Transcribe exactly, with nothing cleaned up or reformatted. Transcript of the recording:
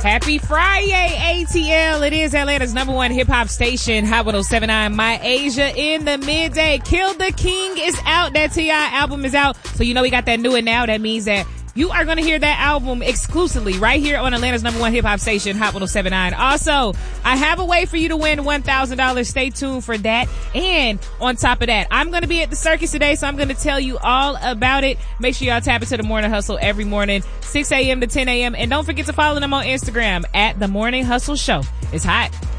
Happy Friday, A T L. It is Atlanta's number one hip-hop station, Hot one oh seven point nine. My Asia in the midday. Kill the King is out. That T I album is out. So you know we got that new and now. That means that you are going to hear that album exclusively right here on Atlanta's number one hip-hop station, Hot one oh seven point nine. Also, I have a way for you to win one thousand dollars. Stay tuned for that. And on top of that, I'm going to be at the circus today, so I'm going to tell you all about it. Make sure y'all tap into The Morning Hustle every morning, six a.m. to ten a.m. And don't forget to follow them on Instagram at The Morning Hustle Show. It's hot.